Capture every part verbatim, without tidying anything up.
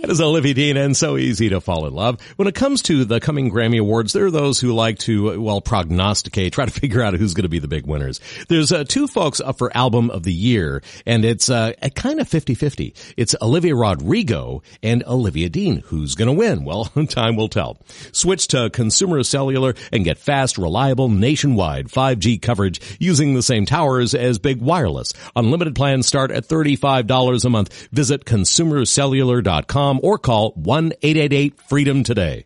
That is Olivia Dean, and so easy to fall in love. When it comes to the coming Grammy Awards, there are those who like to, well, prognosticate, try to figure out who's going to be the big winners. There's uh, two folks up for Album of the Year, and it's uh, a kind of fifty-fifty. It's Olivia Rodrigo and Olivia Dean. Who's going to win? Well, time will tell. Switch to Consumer Cellular and get fast, reliable, nationwide five G coverage using the same towers as Big Wireless. Unlimited plans start at thirty-five dollars a month. Visit consumer cellular dot com or call one eight eight eight freedom today.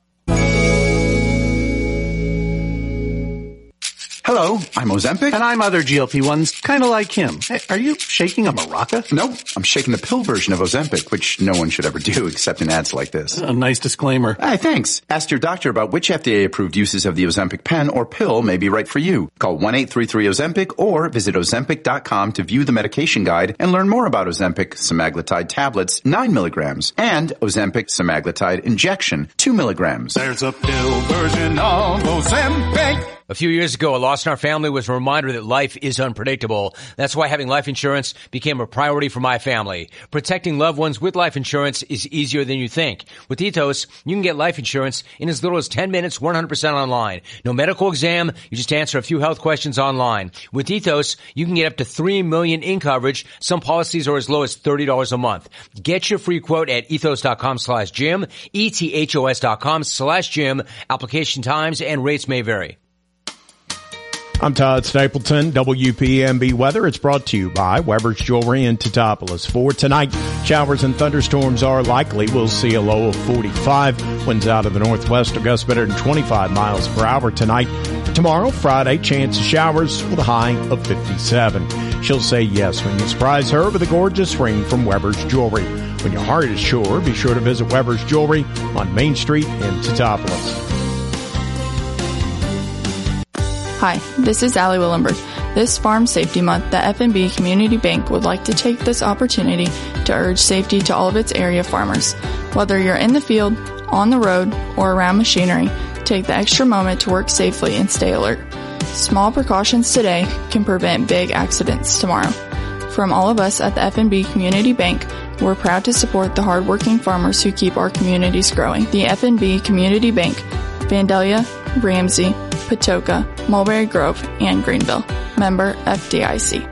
Hello, I'm Ozempic. And I'm other G L P ones, kind of like him. Hey, are you shaking a maraca? No, I'm shaking the pill version of Ozempic, which no one should ever do except in ads like this. A nice disclaimer. Hey, thanks. Ask your doctor about which F D A-approved uses of the Ozempic pen or pill may be right for you. Call one eight three three Ozempic or visit ozempic dot com to view the medication guide and learn more about Ozempic semaglutide tablets, nine milligrams, and Ozempic semaglutide injection, two milligrams. There's a pill version of Ozempic. A few years ago, a loss in our family was a reminder that life is unpredictable. That's why having life insurance became a priority for my family. Protecting loved ones with life insurance is easier than you think. With Ethos, you can get life insurance in as little as ten minutes, one hundred percent online. No medical exam, you just answer a few health questions online. With Ethos, you can get up to three million dollars in coverage. Some policies are as low as thirty dollars a month. Get your free quote at ethos dot com slash Jim, E T H O S dot com slash Jim. Application times and rates may vary. I'm Todd Stapleton, W P M B Weather. It's brought to you by Weber's Jewelry in Teutopolis. For tonight, showers and thunderstorms are likely. We'll see a low of forty-five. Winds out of the northwest will gust better than twenty-five miles per hour tonight. Tomorrow, Friday, chance of showers with a high of fifty-seven. She'll say yes when you surprise her with a gorgeous ring from Weber's Jewelry. When your heart is sure, be sure to visit Weber's Jewelry on Main Street in Teutopolis. Hi, this is Allie Willenberg. This Farm Safety Month, the F N B Community Bank would like to take this opportunity to urge safety to all of its area farmers. Whether you're in the field, on the road, or around machinery, take the extra moment to work safely and stay alert. Small precautions today can prevent big accidents tomorrow. From all of us at the F N B Community Bank, we're proud to support the hardworking farmers who keep our communities growing. The F N B Community Bank, Vandalia, Ramsey, Patoka, Mulberry Grove, and Greenville. Member F D I C.